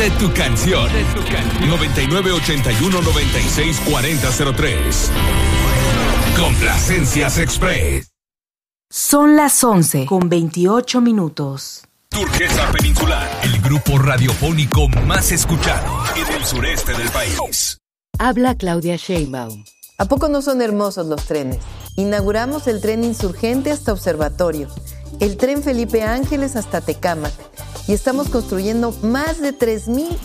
Pide tu canción. 9981-964003. Complacencias Express. Son las 11:28. Turquesa Peninsular, el grupo radiofónico más escuchado en el sureste del país. Habla Claudia Sheinbaum. ¿A poco no son hermosos los trenes? Inauguramos el tren Insurgente hasta Observatorio, el tren Felipe Ángeles hasta Tecámac, y estamos construyendo más de 3,000